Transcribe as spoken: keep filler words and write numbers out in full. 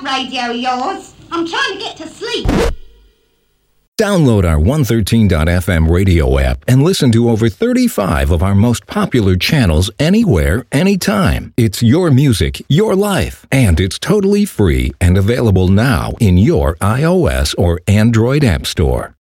radio of yours. I'm trying to get to sleep. Download our one thirteen dot f m radio app and listen to over thirty-five of our most popular channels anywhere, anytime. It's your music, your life, and it's totally free and available now in your iOS or Android app store.